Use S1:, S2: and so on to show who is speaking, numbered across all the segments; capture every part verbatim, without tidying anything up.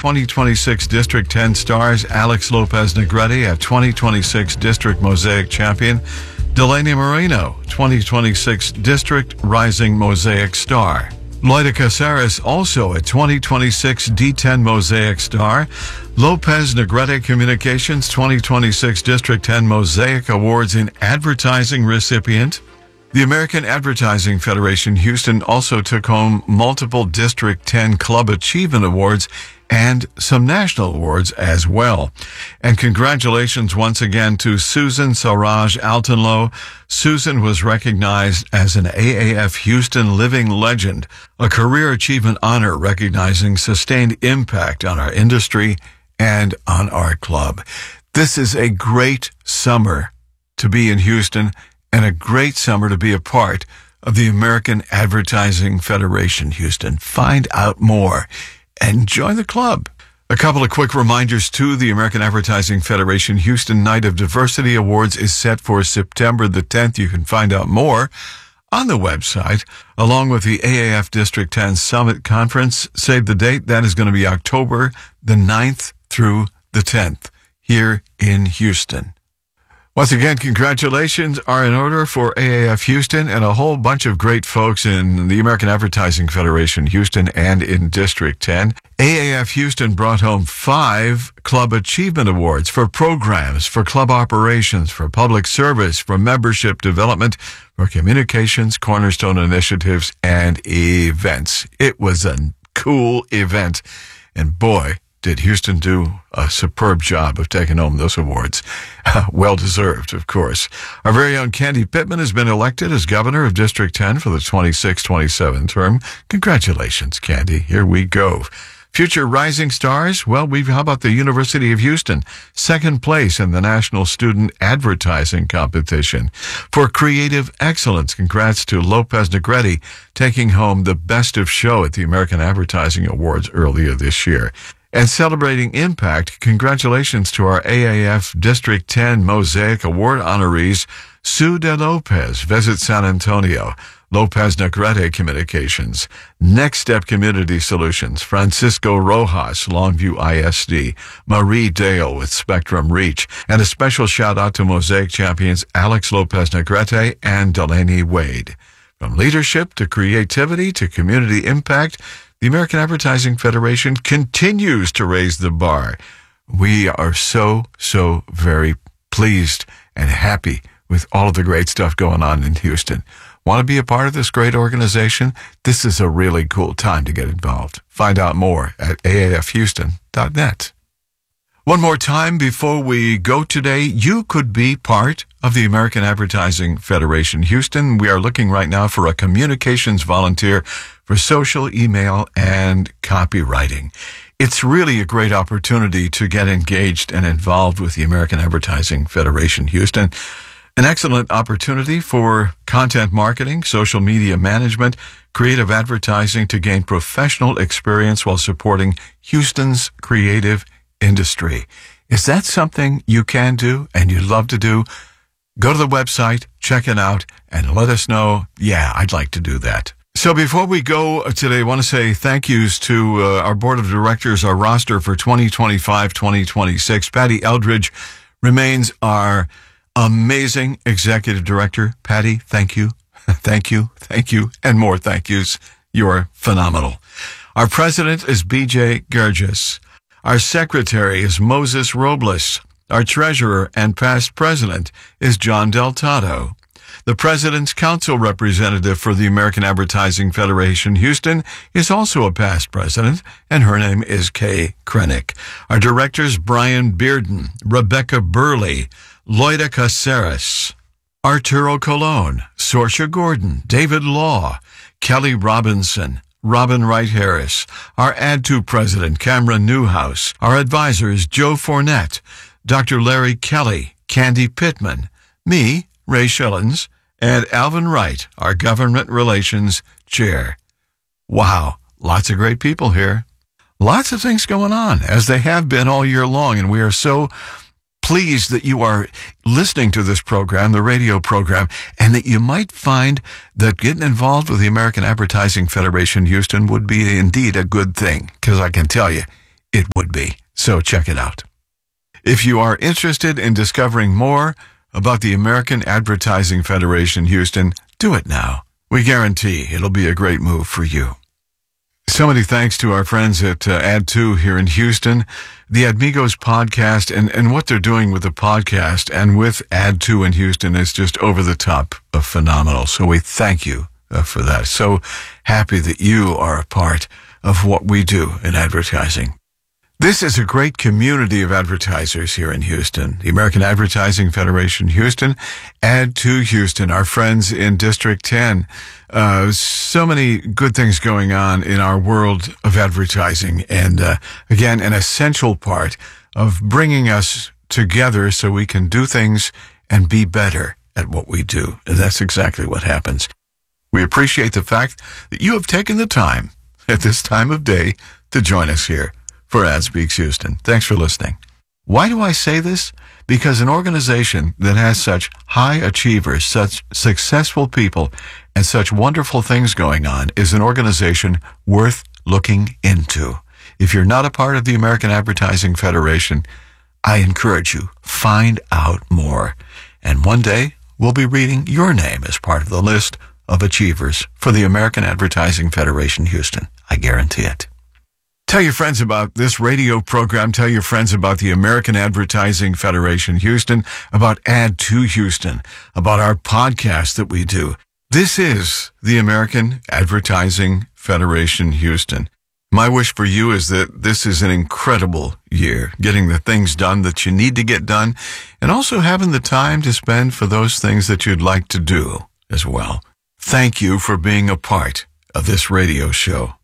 S1: twenty twenty-six District ten stars Alex Lopez Negrete, a twenty twenty-six District Mosaic champion, Delaney Moreno, twenty twenty-six District Rising Mosaic star. Loida Caceres, also a twenty twenty-six D ten Mosaic star. Lopez Negrete Communications, twenty twenty-six District ten Mosaic Awards in Advertising recipient. The American Advertising Federation Houston also took home multiple District ten Club Achievement Awards and some national awards as well. And congratulations once again to Susan Saraj Altonlow. Susan was recognized as an A A F Houston Living Legend, a career achievement honor recognizing sustained impact on our industry and on our club. This is a great summer to be in Houston and a great summer to be a part of the American Advertising Federation Houston. Find out more and join the club. A couple of quick reminders too. The American Advertising Federation Houston Night of Diversity Awards is set for September the tenth. You can find out more on the website, along with the A A F District ten Summit Conference. Save the date. That is going to be October the ninth through the tenth here in Houston. Once again, congratulations are in order for A A F Houston and a whole bunch of great folks in the American Advertising Federation Houston and in District ten. A A F Houston brought home five Club Achievement Awards for programs, for club operations, for public service, for membership development, for communications, cornerstone initiatives, and events. It was a cool event, and boy, did Houston do a superb job of taking home those awards. Well-deserved, of course. Our very own Candy Pittman has been elected as governor of District ten for the twenty-six twenty-seven term. Congratulations, Candy. Here we go. Future rising stars? Well, we've, how about the University of Houston? Second place in the National Student Advertising Competition. For creative excellence, congrats to Lopez Negrete, taking home the Best of Show at the American Advertising Awards earlier this year. And celebrating impact, congratulations to our A A F District ten Mosaic Award honorees, Sue De Lopez, Visit San Antonio, Lopez Negrete Communications, Next Step Community Solutions, Francisco Rojas, Longview I S D, Marie Dale with Spectrum Reach, and a special shout out to Mosaic champions Alex Lopez Negrete and Delaney Wade. From leadership to creativity to community impact, the American Advertising Federation continues to raise the bar. We are so, so very pleased and happy with all of the great stuff going on in Houston. Want to be a part of this great organization? This is a really cool time to get involved. Find out more at A A F Houston dot net. One more time before we go today, you could be part of the American Advertising Federation Houston. We are looking right now for a communications volunteer for social, email, and copywriting. It's really a great opportunity to get engaged and involved with the American Advertising Federation Houston. An excellent opportunity for content marketing, social media management, creative advertising to gain professional experience while supporting Houston's creative industry. Is that something you can do and you'd love to do? Go to the website, check it out, and let us know, yeah, I'd like to do that. So before we go today, I want to say thank yous to uh, our board of directors, our roster for twenty twenty-five twenty twenty-six. Patty Eldridge remains our amazing executive director. Patty, thank you, thank you, thank you, and more thank yous. You're phenomenal. Our president is B J Gergis. Our secretary is Moses Robles. Our treasurer and past president is John Deltato. The president's council representative for the American Advertising Federation Houston is also a past president, and her name is Kay Krennick. Our directors, Brian Bearden, Rebecca Burley, Loida Caceres, Arturo Colon, Sorsha Gordon, David Law, Kelly Robinson, Robin Wright Harris, our Add To president, Cameron Newhouse, our advisors, Joe Fournette, Doctor Larry Kelly, Candy Pittman, me, Ray Schillens, and Alvin Wright, our government relations chair. Wow, lots of great people here. Lots of things going on, as they have been all year long, and we are so pleased that you are listening to this program, the radio program, and that you might find that getting involved with the American Advertising Federation Houston would be indeed a good thing, because I can tell you, it would be. So check it out. If you are interested in discovering more about the American Advertising Federation Houston, do it now. We guarantee it'll be a great move for you. So many thanks to our friends at uh, Add two here in Houston, the Admigos podcast, and, and what they're doing with the podcast and with Add two in Houston is just over the top of phenomenal. So we thank you uh, for that. So happy that you are a part of what we do in advertising. This is a great community of advertisers here in Houston. The American Advertising Federation Houston, Add two Houston, our friends in District ten. Uh, so many good things going on in our world of advertising. And uh, again, an essential part of bringing us together so we can do things and be better at what we do. And that's exactly what happens. We appreciate the fact that you have taken the time at this time of day to join us here for Ad Speaks Houston. Thanks for listening. Why do I say this? Because an organization that has such high achievers, such successful people, and such wonderful things going on is an organization worth looking into. If you're not a part of the American Advertising Federation, I encourage you, find out more. And one day, we'll be reading your name as part of the list of achievers for the American Advertising Federation Houston. I guarantee it. Tell your friends about this radio program. Tell your friends about the American Advertising Federation Houston, about Add two Houston, about our podcast that we do. This is the American Advertising Federation Houston. My wish for you is that this is an incredible year, getting the things done that you need to get done, and also having the time to spend for those things that you'd like to do as well. Thank you for being a part of this radio show.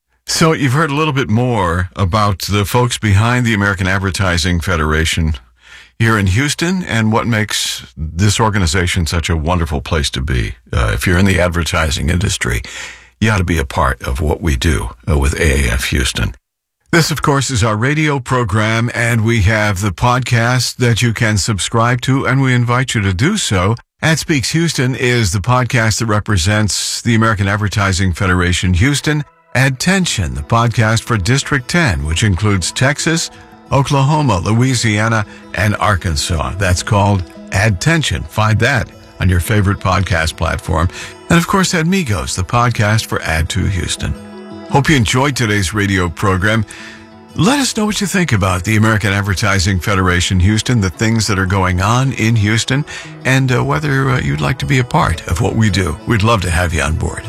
S1: So you've heard a little bit more about the folks behind the American Advertising Federation here in Houston and what makes this organization such a wonderful place to be. Uh, if you're in the advertising industry, you ought to be a part of what we do uh, with A A F Houston. This, of course, is our radio program, and we have the podcast that you can subscribe to, and we invite you to do so. Ad Speaks Houston is the podcast that represents the American Advertising Federation Houston. Adtention, the podcast for District ten, which includes Texas, Oklahoma, Louisiana, and Arkansas. That's called Adtention. Find that on your favorite podcast platform. And of course, Admigos, the podcast for Add two Houston. Hope you enjoyed today's radio program. Let us know what you think about the American Advertising Federation Houston, the things that are going on in Houston, and uh, whether uh, you'd like to be a part of what we do. We'd love to have you on board.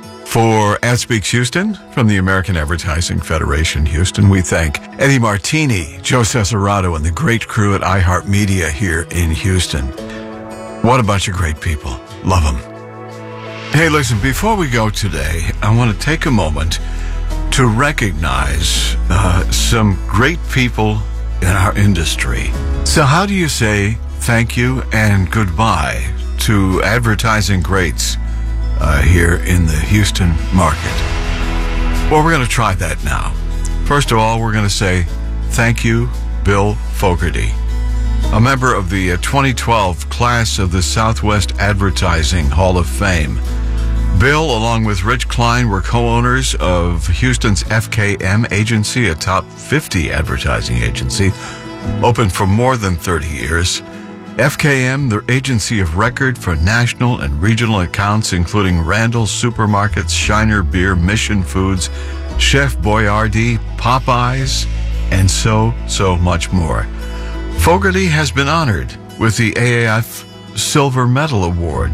S1: For Ad Speaks Houston, from the American Advertising Federation Houston, we thank Eddie Martini, Joe Cesarato, and the great crew at iHeartMedia here in Houston. What a bunch of great people. Love them. Hey, listen, before we go today, I want to take a moment to recognize uh, some great people in our industry. So how do you say thank you and goodbye to advertising greats Uh, here in the Houston market? Well, we're going to try that now. First of all, we're going to say thank you, Bill Fogarty, a member of the uh, twenty twelve class of the Southwest Advertising Hall of Fame. Bill, along with Rich Klein, were co-owners of Houston's F K M agency, a top fifty advertising agency, open for more than thirty years. F K M, their agency of record for national and regional accounts, including Randall's Supermarkets, Shiner Beer, Mission Foods, Chef Boyardee, Popeyes, and so, so much more. Fogarty has been honored with the A A F Silver Medal Award,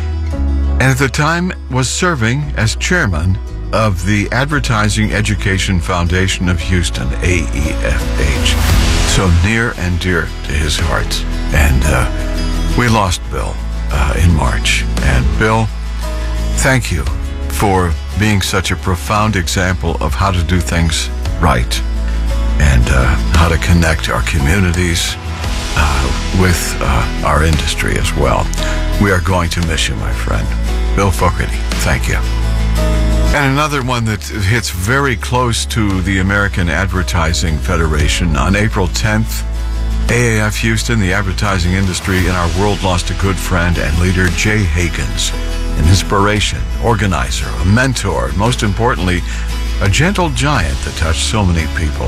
S1: and at the time was serving as chairman of the Advertising Education Foundation of Houston, A E F H. So near and dear to his heart. And uh, we lost Bill uh, in March. And Bill, thank you for being such a profound example of how to do things right and uh, how to connect our communities uh, with uh, our industry as well. We are going to miss you, my friend. Bill Fogarty, thank you. And another one that hits very close to the American Advertising Federation. On April tenth, A A F Houston, the advertising industry in our world, lost a good friend and leader, Jay Hagens, an inspiration, organizer, a mentor, and most importantly, a gentle giant that touched so many people.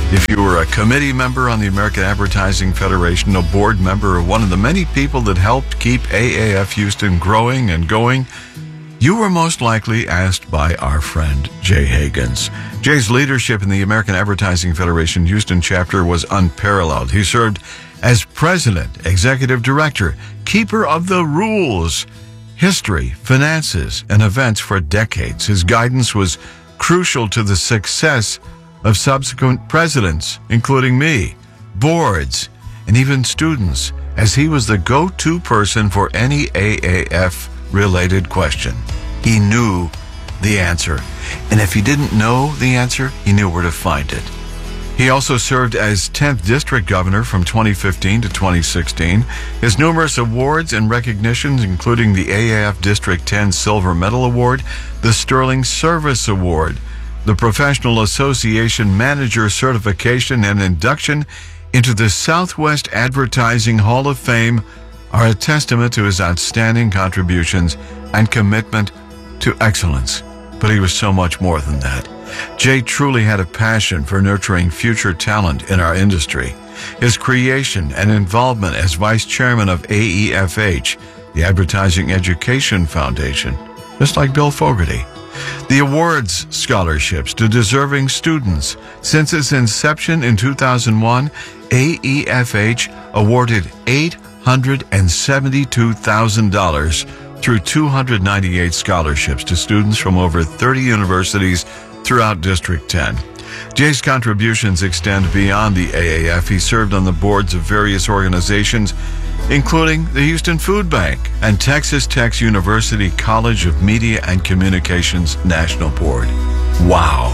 S1: If you were a committee member on the American Advertising Federation, a board member, or one of the many people that helped keep A A F Houston growing and going, you were most likely asked by our friend Jay Hagens. Jay's leadership in the American Advertising Federation Houston chapter was unparalleled. He served as president, executive director, keeper of the rules, history, finances, and events for decades. His guidance was crucial to the success of subsequent presidents, including me, boards, and even students, as he was the go-to person for any A A F-related question. He knew the answer, and if he didn't know the answer, he knew where to find it. He also served as tenth District Governor from twenty fifteen to twenty sixteen. His numerous awards and recognitions, including the A A F District ten Silver Medal Award, the Sterling Service Award, the Professional Association Manager Certification, and induction into the Southwest Advertising Hall of Fame, are a testament to his outstanding contributions and commitment to excellence. But he was so much more than that. Jay truly had a passion for nurturing future talent in our industry. His creation and involvement as vice chairman of A E F H, the Advertising Education Foundation, just like Bill Fogarty. The awards scholarships to deserving students. Since its inception in two thousand one, A E F H awarded eight hundred seventy-two thousand dollars through two hundred ninety-eight scholarships to students from over thirty universities throughout District ten. Jay's contributions extend beyond the A A F. He served on the boards of various organizations, including the Houston Food Bank and Texas Tech's University College of Media and Communications National Board. Wow.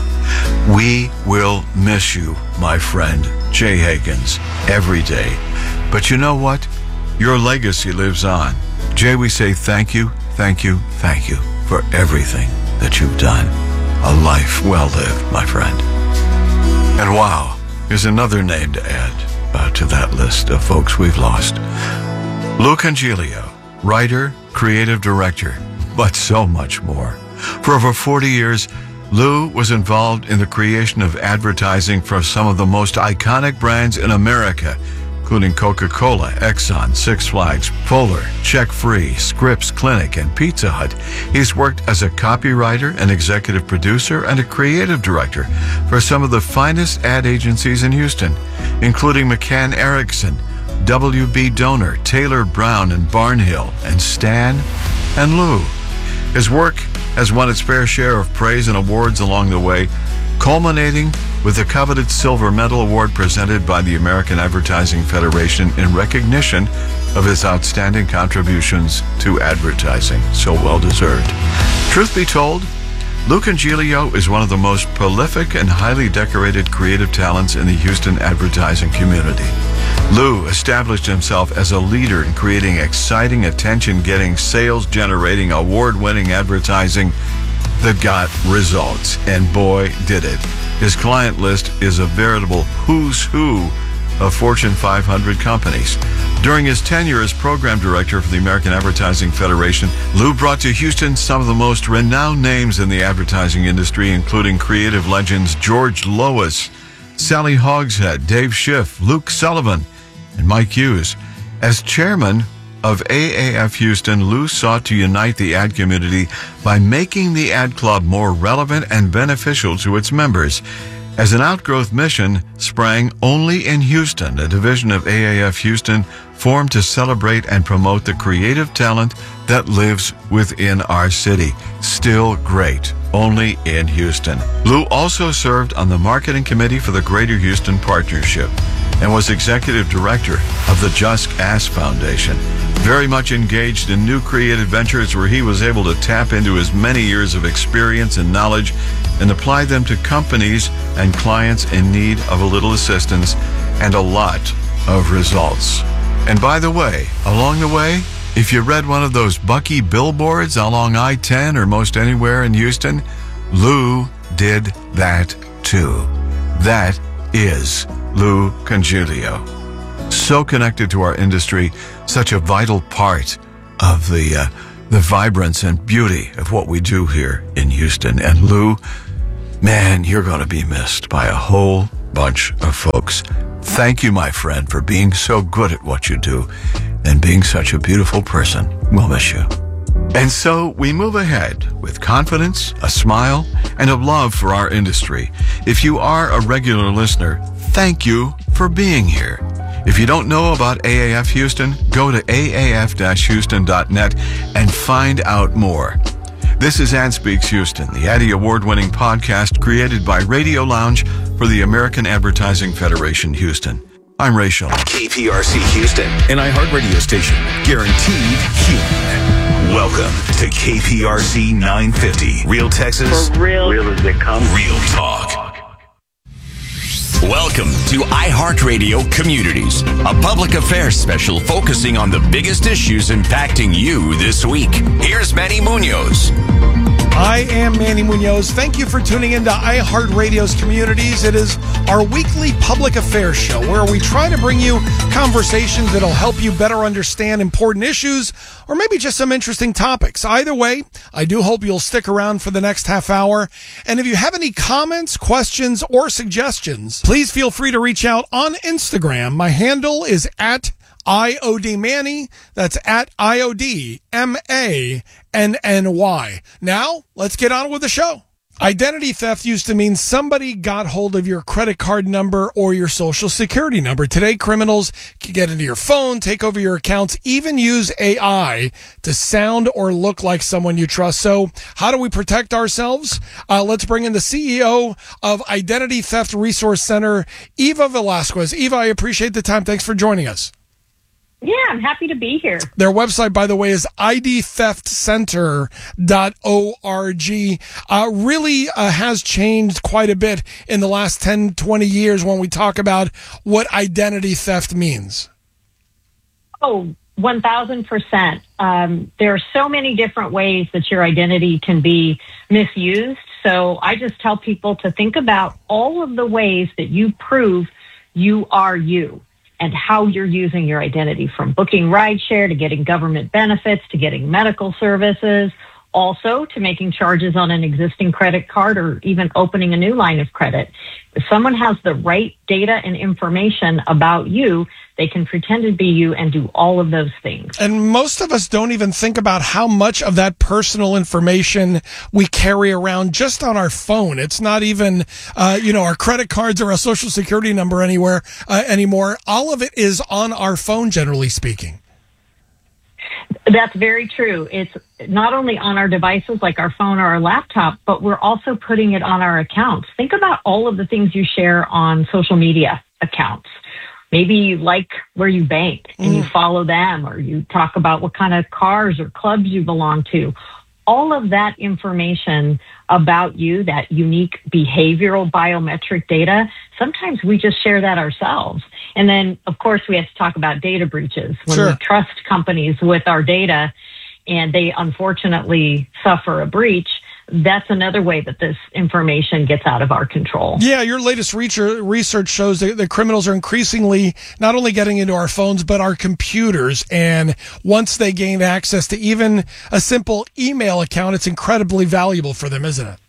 S1: We will miss you, my friend, Jay Hagens, every day. But you know what? Your legacy lives on. Jay, we say thank you, thank you, thank you for everything that you've done. A life well lived, my friend. And wow, here's another name to add uh, to that list of folks we've lost. Lou Congilio, writer, creative director, but so much more. For over forty years, Lou was involved in the creation of advertising for some of the most iconic brands in America, including Coca-Cola, Exxon, Six Flags, Polar, Check Free, Scripps Clinic, and Pizza Hut. He's worked as a copywriter, an executive producer, and a creative director for some of the finest ad agencies in Houston, including McCann Erickson, W B Donor, Taylor Brown, and Barnhill, and Stan and Lou. His work has won its fair share of praise and awards along the way, culminating with the coveted Silver Medal Award presented by the American Advertising Federation in recognition of his outstanding contributions to advertising. So well deserved. Truth be told, Lou Congilio is one of the most prolific and highly decorated creative talents in the Houston advertising community. Lou established himself as a leader in creating exciting, attention-getting, sales-generating, award-winning advertising that got results, and boy, did it. His client list is a veritable who's who of Fortune five hundred companies. During his tenure as program director for the American Advertising Federation, Lou brought to Houston some of the most renowned names in the advertising industry, including creative legends George Lois, Sally Hogshead, Dave Schiff, Luke Sullivan, and Mike Hughes. As chairman of A A F Houston, Lou sought to unite the ad community by making the ad club more relevant and beneficial to its members. As an outgrowth mission sprang only in Houston, a division of A A F Houston formed to celebrate and promote the creative talent that lives within our city. Still great, only in Houston. Lou also served on the marketing committee for the Greater Houston Partnership and was executive director of the Just Ask Foundation. Very much engaged in new creative ventures where he was able to tap into his many years of experience and knowledge and apply them to companies and clients in need of a little assistance and a lot of results. And by the way, along the way, if you read one of those Bucky billboards along I ten or most anywhere in Houston, Lou did that too. That is Lou Congilio. So connected to our industry, such a vital part of the uh, the vibrance and beauty of what we do here in Houston. And Lou, man, you're going to be missed by a whole bunch of folks. Thank you, my friend, for being so good at what you do and being such a beautiful person. We'll miss you. And so we move ahead with confidence, a smile, and a love for our industry. If you are a regular listener, thank you for being here. If you don't know about A A F Houston, go to A A F Houston dot net and find out more. This is Ad Speaks Houston, the Addy Award-winning podcast created by Radio Lounge for the American Advertising Federation Houston. I'm Rachel.
S2: K P R C Houston, an iHeartRadio station, guaranteed human. Welcome to K P R C nine fifty, Real Texas,
S3: for real, real as they come,
S2: real talk. Welcome to iHeartRadio Communities, a public affairs special focusing on the biggest issues impacting you this week. Here's Manny Munoz.
S4: I am Manny Munoz. Thank you for tuning into iHeartRadio's Communities. It is our weekly public affairs show where we try to bring you conversations that'll help you better understand important issues or maybe just some interesting topics. Either way, I do hope you'll stick around for the next half hour. And if you have any comments, questions, or suggestions, please feel free to reach out on Instagram. My handle is at I O D Manny. That's at I O D M A N N Y. Now, let's get on with the show. Identity theft used to mean somebody got hold of your credit card number or your social security number. Today, criminals can get into your phone, take over your accounts, even use A I to sound or look like someone you trust. So how do we protect ourselves? Uh, let's bring in the C E O of Identity Theft Resource Center, Eva Velasquez. Eva, I appreciate the time. Thanks for joining us.
S3: Yeah, I'm happy to be here.
S4: Their website, by the way, is I D theft center dot org. Uh, really uh, has changed quite a bit in the last ten, twenty years when we talk about what identity theft means.
S3: Oh, one thousand percent. Um, there are so many different ways that your identity can be misused. So I just tell people to think about all of the ways that you prove you are you, and how you're using your identity, from booking rideshare to getting government benefits to getting medical services, also to making charges on an existing credit card or even opening a new line of credit. If someone has the right data and information about you, they can pretend to be you and do all of those things.
S4: And most of us don't even think about how much of that personal information we carry around just on our phone. It's not even, uh, you know, our credit cards or our social security number anywhere uh, anymore. All of it is on our phone, generally speaking.
S3: That's very true. It's not only on our devices like our phone or our laptop, but we're also putting it on our accounts. Think about all of the things you share on social media accounts. Maybe you like where you bank and mm. you follow them, or you talk about what kind of cars or clubs you belong to. All of that information about you, that unique behavioral biometric data, sometimes we just share that ourselves. And then, of course, we have to talk about data breaches. When
S4: Sure.
S3: we trust companies with our data and they unfortunately suffer a breach, that's another way that this information gets out of our control.
S4: Yeah, your latest research shows that the criminals are increasingly not only getting into our phones, but our computers. And once they gain access to even a simple email account, it's incredibly valuable for them, isn't it?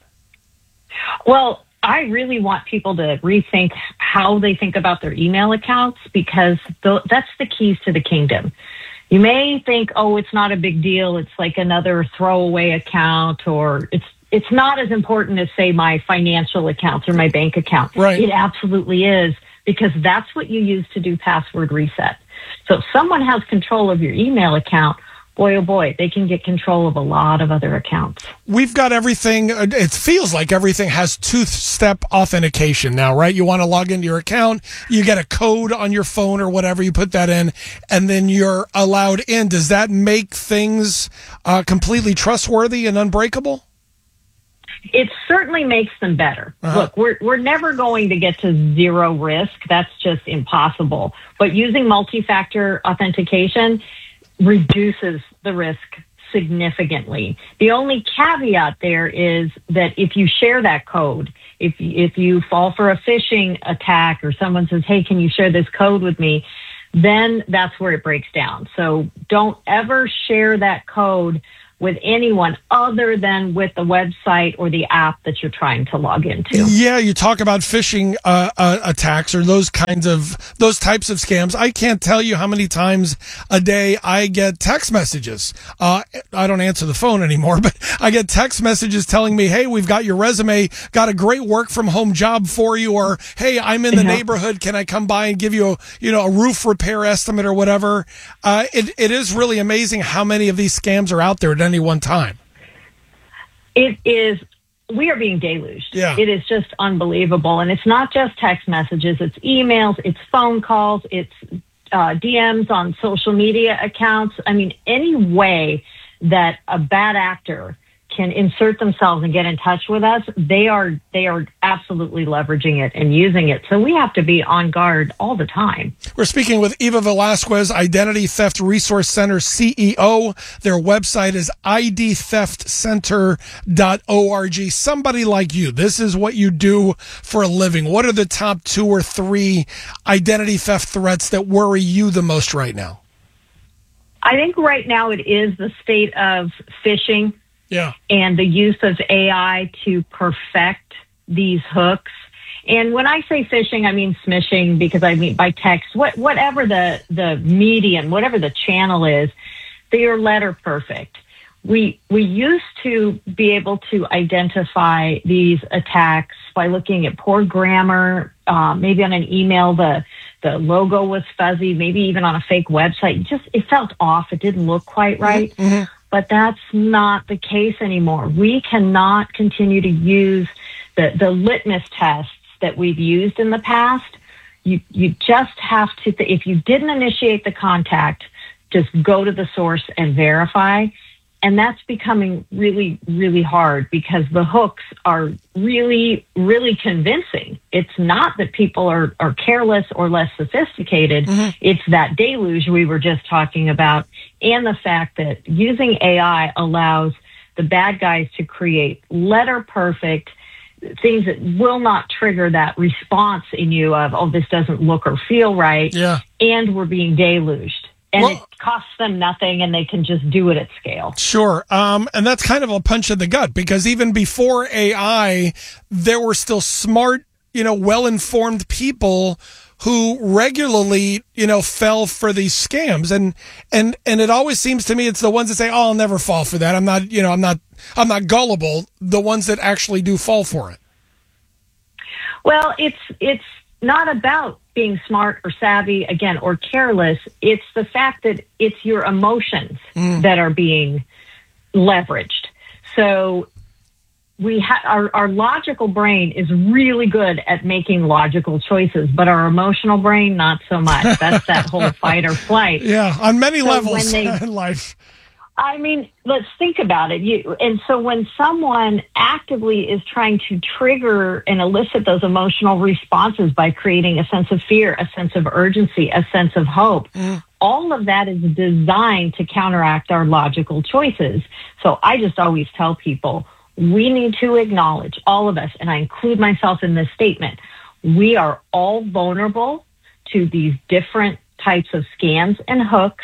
S3: Well, I really want people to rethink how they think about their email accounts, because th- that's the keys to the kingdom. You may think, oh, it's not a big deal. It's like another throwaway account, or it's it's not as important as, say, my financial accounts or my bank account.
S4: Right.
S3: It absolutely is, because that's what you use to do password reset. So if someone has control of your email account, boy, oh boy, they can get control of a lot of other accounts.
S4: We've got everything. It feels like everything has two-step authentication now, right? You want to log into your account, you get a code on your phone or whatever, you put that in, and then you're allowed in. Does that make things uh, completely trustworthy and unbreakable?
S3: It certainly makes them better. Uh-huh. Look, we're we're never going to get to zero risk. That's just impossible. But using multi-factor authentication reduces the risk significantly. The only caveat there is that if you share that code, if if you fall for a phishing attack or someone says, hey, can you share this code with me, then that's where it breaks down. So don't ever share that code with anyone other than with the website or the app that you're trying to log into.
S4: Yeah, you talk about phishing uh, uh, attacks or those kinds of those types of scams. I can't tell you how many times a day I get text messages. Uh, I don't answer the phone anymore, but I get text messages telling me, "Hey, we've got your resume, got a great work from home job for you," or "Hey, I'm in the
S3: Yeah.
S4: neighborhood. Can I come by and give you a you know a roof repair estimate or whatever?" Uh, it it is really amazing how many of these scams are out there at any one time.
S3: It is, we are being deluged.
S4: Yeah.
S3: It is just unbelievable. And it's not just text messages, it's emails, it's phone calls, it's uh, D Ms on social media accounts. I mean, any way that a bad actor can insert themselves and get in touch with us, they are they are absolutely leveraging it and using it. So we have to be on guard all the time.
S4: We're speaking with Eva Velasquez, Identity Theft Resource Center C E O. Their website is I D theft center dot org. Somebody like you, this is what you do for a living. What are the top two or three identity theft threats that worry you the most right now?
S3: I think right now it is the state of phishing.
S4: Yeah.
S3: And the use of A I to perfect these hooks. And when I say phishing, I mean smishing, because I mean by text, what, whatever the, the medium, whatever the channel is, they are letter perfect. We, we used to be able to identify these attacks by looking at poor grammar, uh, maybe on an email, the, the logo was fuzzy, maybe even on a fake website. It just, it felt off. It didn't look quite right.
S4: Mm-hmm.
S3: But that's not the case anymore. We cannot continue to use the, the litmus tests that we've used in the past. You you just have to, th- if you didn't initiate the contact, just go to the source and verify. And that's becoming really, really hard because the hooks are really, really convincing. It's not that people are, are careless or less sophisticated. Mm-hmm. It's that deluge we were just talking about, and the fact that using A I allows the bad guys to create letter perfect things that will not trigger that response in you of, oh, this doesn't look or feel right.
S4: Yeah.
S3: And we're being deluged. And
S4: well,
S3: it costs them nothing, and they can just do it at scale.
S4: Sure. Um, and that's kind of a punch in the gut, because even before A I, there were still smart, you know, well-informed people who regularly, you know, fell for these scams. And, and, and it always seems to me it's the ones that say, oh, I'll never fall for that. I'm not, you know, I'm not, I'm not gullible. The ones that actually do fall for it.
S3: Well, it's, it's not about being smart or savvy, again, or careless. It's the fact that it's your emotions mm. that are being leveraged. So we ha- our, our logical brain is really good at making logical choices, but our emotional brain, not so much. That's that whole fight or flight.
S4: Yeah, on many
S3: so
S4: levels
S3: they,
S4: in life.
S3: I mean, let's think about it. You, and so when someone actively is trying to trigger and elicit those emotional responses by creating a sense of fear, a sense of urgency, a sense of hope, mm. all of that is designed to counteract our logical choices. So I just always tell people, we need to acknowledge, all of us, and I include myself in this statement, we are all vulnerable to these different types of scams and hooks.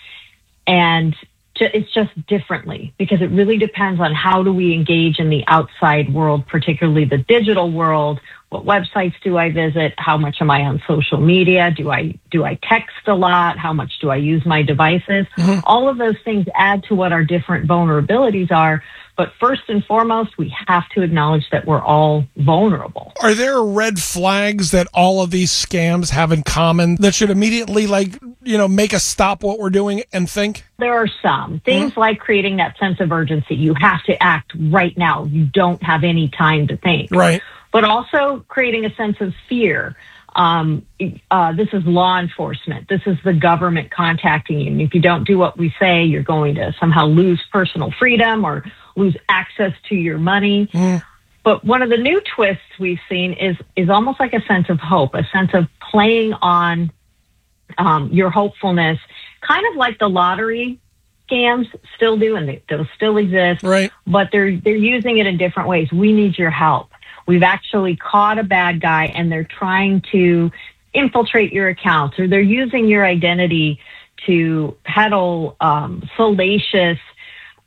S3: And it's just differently, because it really depends on how do we engage in the outside world, particularly the digital world. What websites do I visit? How much am I on social media? Do I do I text a lot? How much do I use my devices? Mm-hmm. All of those things add to what our different vulnerabilities are. But first and foremost, we have to acknowledge that we're all vulnerable.
S4: Are there red flags that all of these scams have in common that should immediately, like, you know, make us stop what we're doing and think?
S3: There are some things mm-hmm. like creating that sense of urgency. You have to act right now. You don't have any time to think.
S4: Right.
S3: But also creating a sense of fear. Um, uh, this is law enforcement. This is the government contacting you. And if you don't do what we say, you're going to somehow lose personal freedom or lose access to your money. Mm. But one of the new twists we've seen is is almost like a sense of hope, a sense of playing on um, your hopefulness, kind of like the lottery scams still do, and they, they'll still exist.
S4: Right.
S3: But they're they're using it in different ways. We need your help. We've actually caught a bad guy, and they're trying to infiltrate your accounts, or they're using your identity to peddle um, salacious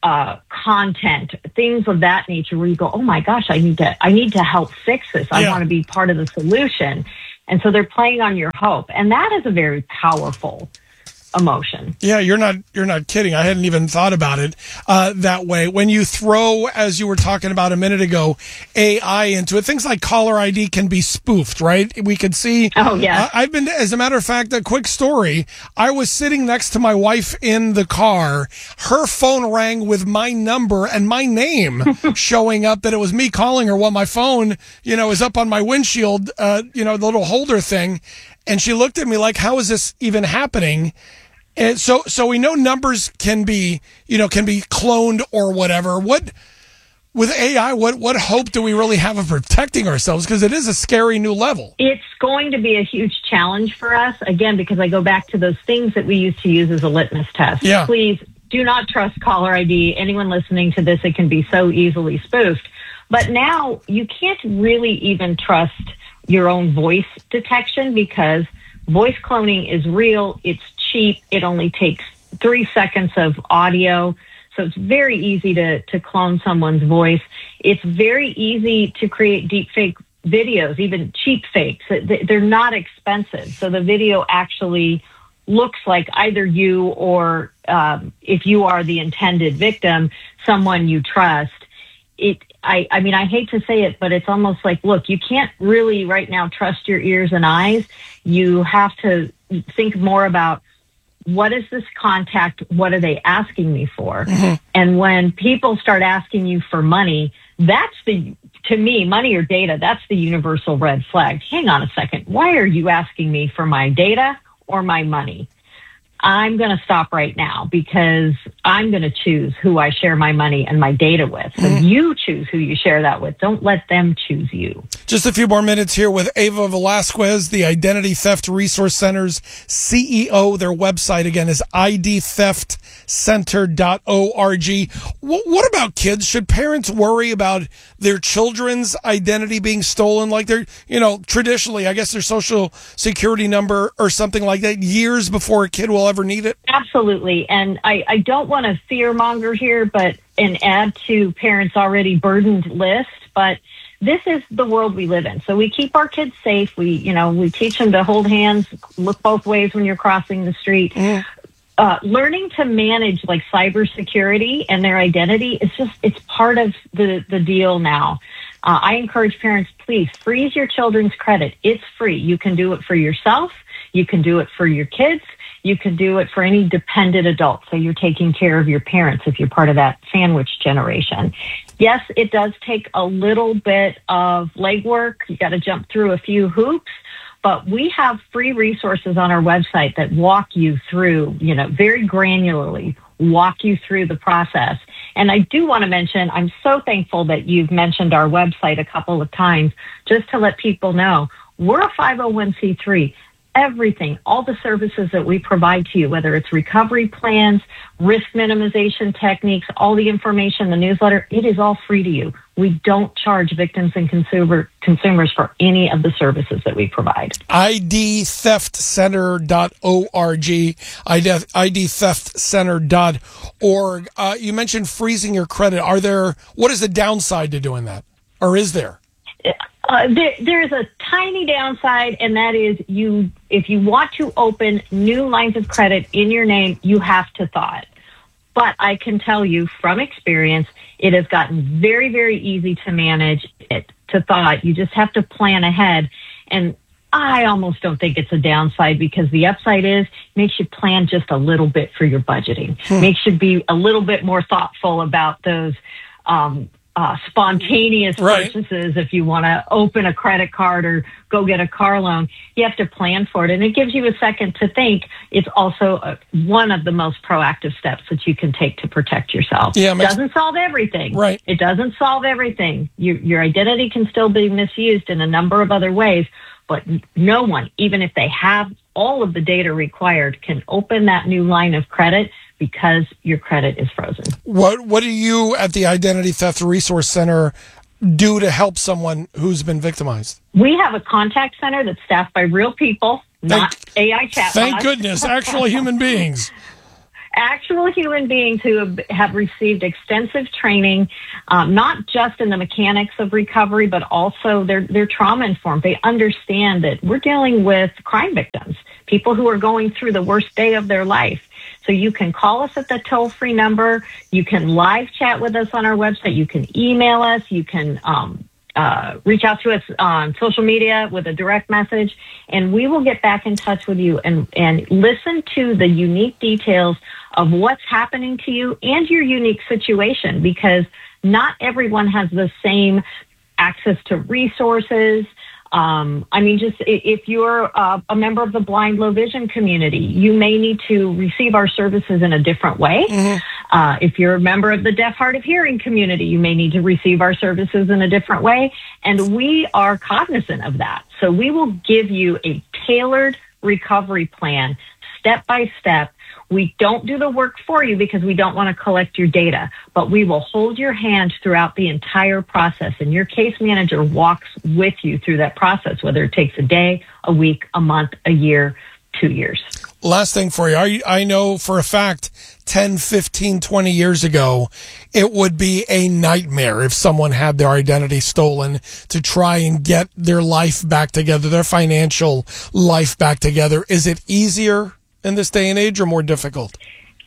S3: uh, content, things of that nature where you go, oh my gosh, I need to, I need to help fix this. I
S4: Yeah.
S3: want to be part of the solution. And so they're playing on your hope. And that is a very powerful emotion.
S4: Yeah, you're not you're not kidding. I hadn't even thought about it uh, that way. When you throw, as you were talking about a minute ago, A I into it, things like caller I D can be spoofed, right? We could see.
S3: Oh, yeah.
S4: Uh, I've been, as a matter of fact, a quick story. I was sitting next to my wife in the car. Her phone rang with my number and my name showing up that it was me calling her while my phone, you know, is up on my windshield, uh, you know, the little holder thing. And she looked at me like, how is this even happening? And so, so we know numbers can be, you know, can be cloned or whatever. What, with A I, what, what hope do we really have of protecting ourselves? Because it is a scary new level.
S3: It's going to be a huge challenge for us, again, because I go back to those things that we used to use as a litmus test.
S4: Yeah.
S3: Please do not trust caller I D. Anyone listening to this, it can be so easily spoofed. But now you can't really even trust your own voice detection because voice cloning is real. It's cheap. It only takes three seconds of audio. So it's very easy to, to clone someone's voice. It's very easy to create deep fake videos, even cheap fakes. They're not expensive. So the video actually looks like either you or um, if you are the intended victim, someone you trust. It, I, I mean, I hate to say it, but it's almost like, look, you can't really right now trust your ears and eyes. You have to think more about what is this contact? What are they asking me for? Mm-hmm. And when people start asking you for money, that's the, to me, money or data, that's the universal red flag. Hang on a second. Why are you asking me for my data or my money? I'm going to stop right now because I'm going to choose who I share my money and my data with. So mm-hmm. you choose who you share that with. Don't let them choose you.
S4: Just a few more minutes here with Ava Velasquez, the Identity Theft Resource Center's C E O. Their website, again, is I D theft center dot org. What about kids? Should parents worry about their children's identity being stolen? Like they're, you know, traditionally, I guess their social security number or something like that years before a kid will ever need it?
S3: Absolutely. And I, I don't want to fear monger here, but and add to parents' already burdened list, but this is the world we live in. So we keep our kids safe. We, you know, we teach them to hold hands, look both ways when you're crossing the street. Mm. Uh, learning to manage like cybersecurity and their identity is just, it's part of the, the deal now. Uh, I encourage parents, please freeze your children's credit. It's free. You can do it for yourself. You can do it for your kids. You can do it for any dependent adult. So you're taking care of your parents if you're part of that sandwich generation. Yes, it does take a little bit of legwork. You got to jump through a few hoops, but we have free resources on our website that walk you through, you know, very granularly walk you through the process. And I do want to mention, I'm so thankful that you've mentioned our website a couple of times just to let people know we're a five oh one c three. Everything, all the services that we provide to you, whether it's recovery plans, risk minimization techniques, all the information, the newsletter, it is all free to you. We don't charge victims and consumer consumers for any of the services that we provide. I D theft center dot org,
S4: I D theft center dot org. Uh, you mentioned freezing your credit. Are there, what is the downside to doing that? Or is there?
S3: Uh, there, there's a tiny downside, and that is you. If you want to open new lines of credit in your name, you have to thaw it. But I can tell you from experience, it has gotten very, very easy to manage it, to thaw it. You just have to plan ahead. And I almost don't think it's a downside because the upside is it makes you plan just a little bit for your budgeting, hmm. makes you be a little bit more thoughtful about those um Uh, spontaneous
S4: right.
S3: purchases. If you want to open a credit card or go get a car loan, you have to plan for it. And it gives you a second to think. It's also a, one of the most proactive steps that you can take to protect yourself.
S4: Yeah,
S3: it
S4: makes,
S3: doesn't solve everything.
S4: Right.
S3: It doesn't solve everything. Your, your identity can still be misused in a number of other ways, but no one, even if they have all of the data required, can open that new line of credit because your credit is frozen.
S4: What What do you at the Identity Theft Resource Center do to help someone who's been victimized?
S3: We have a contact center that's staffed by real people, not
S4: thank,
S3: A I chatbots.
S4: Thank goodness, actual human beings.
S3: actual human beings who have, have received extensive training, um, not just in the mechanics of recovery, but also they're, they're trauma informed. They understand that we're dealing with crime victims, people who are going through the worst day of their life. So you can call us at the toll-free number. You can live chat with us on our website. You can email us. You can um, uh, reach out to us on social media with a direct message, and we will get back in touch with you and, and listen to the unique details of what's happening to you and your unique situation, because not everyone has the same access to resources. Um, I mean, just if you're uh, a member of the blind, low vision community, you may need to receive our services in a different way. Mm-hmm. Uh, if you're a member of the deaf, hard of hearing community, you may need to receive our services in a different way. And we are cognizant of that. So we will give you a tailored recovery plan, step by step. We don't do the work for you because we don't want to collect your data, but we will hold your hand throughout the entire process. And your case manager walks with you through that process, whether it takes a day, a week, a month, a year, two years.
S4: Last thing for you. I, I know for a fact ten, fifteen, twenty years ago, it would be a nightmare if someone had their identity stolen to try and get their life back together, their financial life back together. Is it easier in this day and age or more difficult?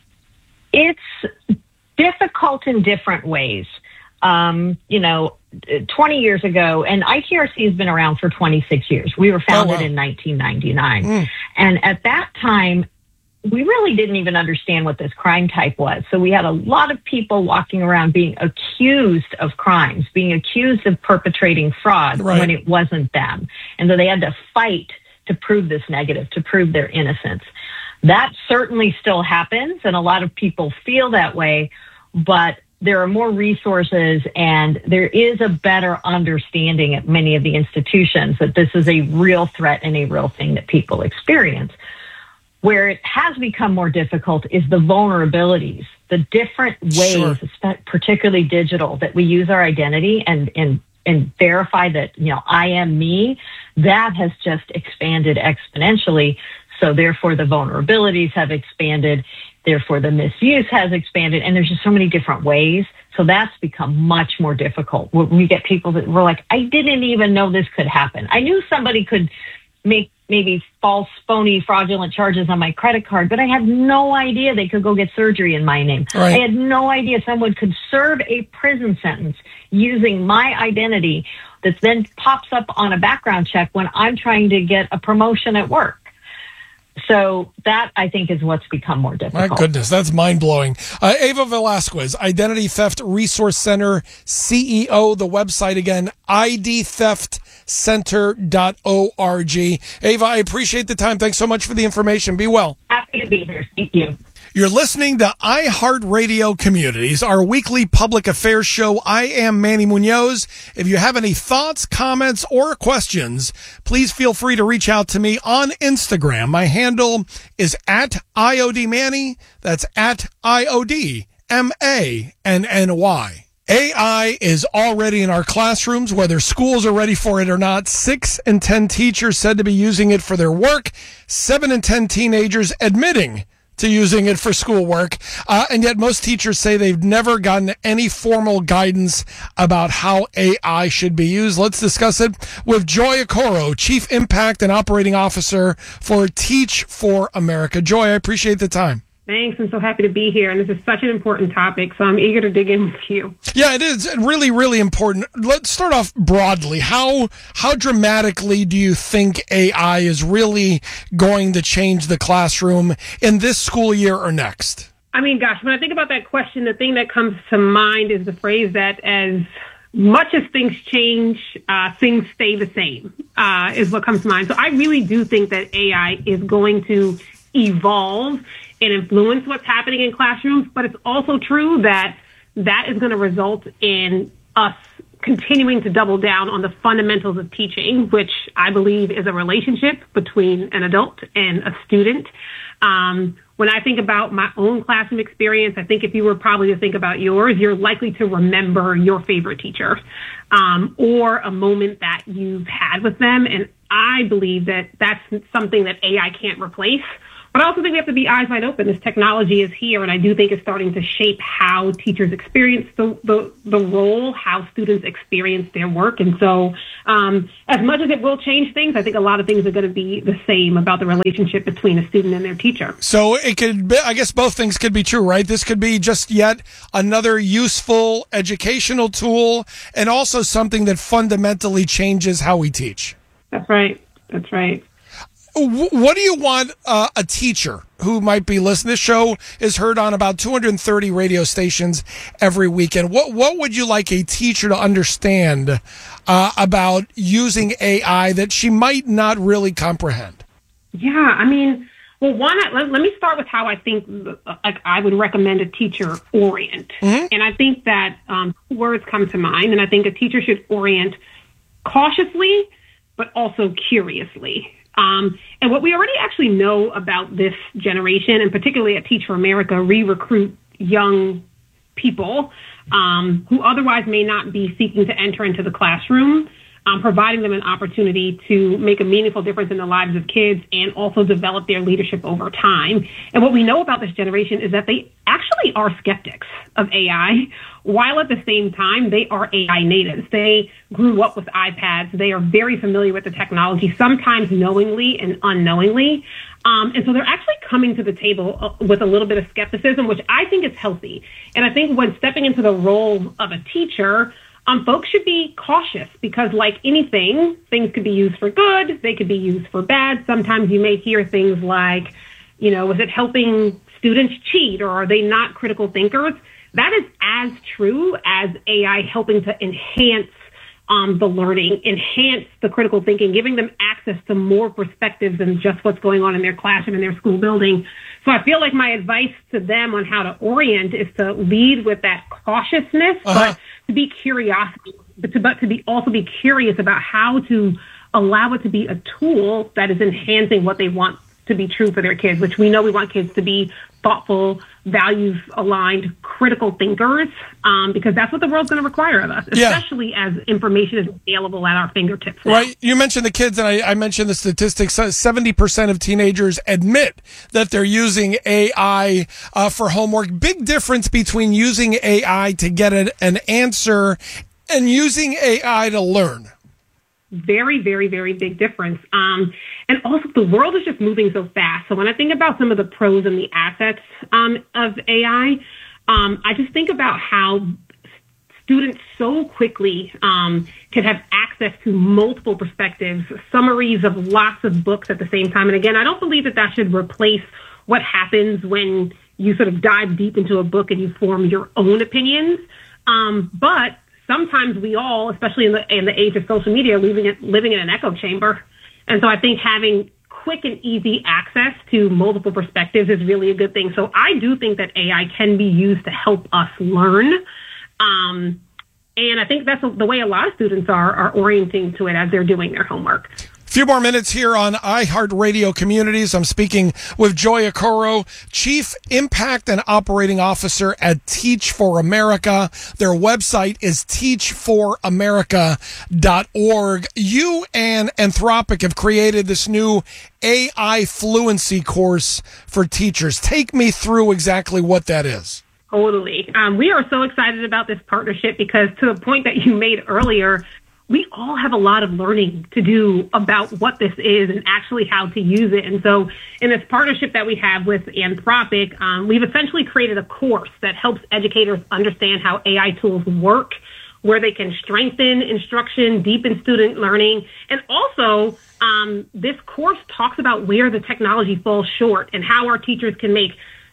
S3: It's difficult in different ways. Um, you know, twenty years ago, and I T R C has been around for twenty-six years. We were founded oh, wow. in nineteen ninety-nine. Mm. And at that time, we really didn't even understand what this crime type was. So we had a lot of people walking around being accused of crimes, being accused of perpetrating fraud right. when it wasn't them. And so they had to fight to prove this negative, to prove their innocence. That certainly still happens, and a lot of people feel that way, but there are more resources and there is a better understanding at many of the institutions that this is a real threat and a real thing that people experience. Where it has become more difficult is the vulnerabilities, the different ways, sure. particularly digital, that we use our identity and, and, and verify that, you know, I am me. That has just expanded exponentially. So therefore the vulnerabilities have expanded. Therefore the misuse has expanded. And there's just so many different ways. So that's become much more difficult. We get people that were like, I didn't even know this could happen. I knew somebody could make maybe false, phony, fraudulent charges on my credit card, but I had no idea they could go get surgery in my name. Right. I had no idea someone could serve a prison sentence using my identity that then pops up on a background check when I'm trying to get a promotion at work. So that, I think, is what's become more difficult.
S4: My goodness, that's mind-blowing. Uh, Ava Velasquez, Identity Theft Resource Center C E O, the website again, I D theft center dot org. Ava, I appreciate the time. Thanks so much for the information. Be well.
S3: Happy to be here. Thank you.
S4: You're listening to iHeartRadio Communities, our weekly public affairs show. I am Manny Munoz. If you have any thoughts, comments, or questions, please feel free to reach out to me on Instagram. My handle is at I O D Manny. That's at I O D M A N N Y. A I is already in our classrooms, whether schools are ready for it or not. Six in ten teachers said to be using it for their work. Seven in ten teenagers admitting to using it for schoolwork. Uh, and yet most teachers say they've never gotten any formal guidance about how A I should be used. Let's discuss it with Joy Okoro, Chief Impact and Operating Officer for Teach for America. Joy, I appreciate the time.
S5: Thanks. I'm so happy to be here. And this is such an important topic, so I'm eager to dig in with you.
S4: Yeah, it is really, really important. Let's start off broadly. How how dramatically do you think A I is really going to change the classroom in this school year or next?
S5: I mean, gosh, when I think about that question, the thing that comes to mind is the phrase that as much as things change, uh, things stay the same, uh, is what comes to mind. So I really do think that A I is going to evolve and influence what's happening in classrooms, but it's also true that that is going to result in us continuing to double down on the fundamentals of teaching, which I believe is a relationship between an adult and a student. Um, when I think about my own classroom experience, I think if you were probably to think about yours, you're likely to remember your favorite teacher um, or a moment that you've had with them. And I believe that that's something that A I can't replace. But I also think we have to be eyes wide open. This technology is here, and I do think it's starting to shape how teachers experience the, the, the role, how students experience their work. And so um, as much as it will change things, I think a lot of things are going to be the same about the relationship between a student and their teacher.
S4: So it could be, I guess both things could be true, right? This could be just yet another useful educational tool and also something that fundamentally changes how we teach.
S5: That's right. That's right.
S4: What do you want uh, a teacher who might be listening? This show is heard on about two hundred thirty radio stations every weekend. What what would you like a teacher to understand uh, about using A I that she might not really comprehend?
S5: Yeah, I mean, well, one, let, let me start with how I think like I would recommend a teacher orient. Mm-hmm. And I think that um, words come to mind, and I think a teacher should orient cautiously, but also curiously. Um, and what we already actually know about this generation, and particularly at Teach for America, we recruit young people um, who otherwise may not be seeking to enter into the classroom, um, providing them an opportunity to make a meaningful difference in the lives of kids and also develop their leadership over time. And what we know about this generation is that they actually are skeptics of A I, while at the same time, they are A I natives. They grew up with iPads. They are very familiar with the technology, sometimes knowingly and unknowingly. Um, and so they're actually coming to the table with a little bit of skepticism, which I think is healthy. And I think when stepping into the role of a teacher, um, folks should be cautious because like anything, things could be used for good. They could be used for bad. Sometimes you may hear things like, you know, is it helping students cheat or are they not critical thinkers? That is as true as A I helping to enhance um, the learning, enhance the critical thinking, giving them access to more perspectives than just what's going on in their classroom, in their school building. So I feel like my advice to them on how to orient is to lead with that cautiousness, uh-huh. but to be curiosity, but to, but to be also be curious about how to allow it to be a tool that is enhancing what they want to be true for their kids, which we know we want kids to be thoughtful, values-aligned, critical thinkers, um, because that's what the world's going to require of us, especially yeah. as information is available at our fingertips now.
S4: Right. You mentioned the kids, and I, I mentioned the statistics. seventy percent of teenagers admit that they're using A I uh, for homework. Big difference between using A I to get an, an answer and using A I to learn.
S5: Very, very, very big difference. Um, and also the world is just moving so fast. So when I think about some of the pros and the assets um, of A I, um, I just think about how students so quickly um, can have access to multiple perspectives, summaries of lots of books at the same time. And again, I don't believe that that should replace what happens when you sort of dive deep into a book and you form your own opinions. Um, but sometimes we all, especially in the in the age of social media, living in, living in an echo chamber. And so I think having quick and easy access to multiple perspectives is really a good thing. So I do think that A I can be used to help us learn. Um, and I think that's the way a lot of students are, are orienting to it as they're doing their homework.
S4: A few more minutes here on iHeartRadio Communities. I'm speaking with Joy Okoro, Chief Impact and Operating Officer at Teach for America. Their website is teach for america dot org. You and Anthropic have created this new A I fluency course for teachers. Take me through exactly what that is.
S5: Totally. Um, we are so excited about this partnership because to the point that you made earlier, we all have a lot of learning to do about what this is and actually how to use it. And so in this partnership that we have with Anthropic, um, we've essentially created a course that helps educators understand how A I tools work, where they can strengthen instruction, deepen student learning. And also, um, this course talks about where the technology falls short and how our teachers can make